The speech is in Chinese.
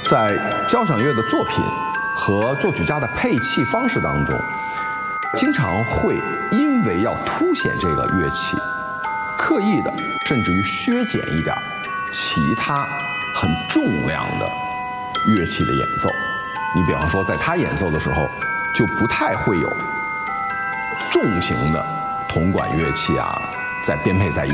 在交响乐的作品和作曲家的配器方式当中，经常会因为要凸显这个乐器，刻意的甚至于削减一点其他很重量的乐器的演奏。你比方说，在他演奏的时候，就不太会有重型的铜管乐器啊，再编配在一